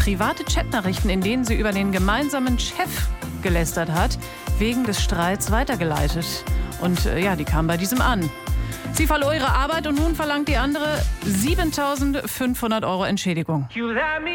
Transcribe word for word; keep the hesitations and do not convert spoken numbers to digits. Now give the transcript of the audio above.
private Chatnachrichten, in denen sie über den gemeinsamen Chef gelästert hat, wegen des Streits weitergeleitet. Und äh, ja, die kam bei diesem an. Sie verlor ihre Arbeit und nun verlangt die andere siebentausendfünfhundert Euro Entschädigung.